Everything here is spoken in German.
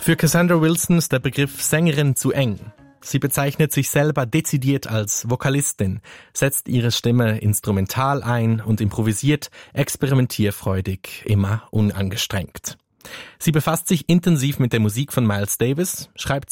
Für Cassandra Wilson ist der Begriff Sängerin zu eng. Sie bezeichnet sich selber dezidiert als Vokalistin, setzt ihre Stimme instrumental ein und improvisiert experimentierfreudig, immer unangestrengt. Sie befasst sich intensiv mit der Musik von Miles Davis, schreibt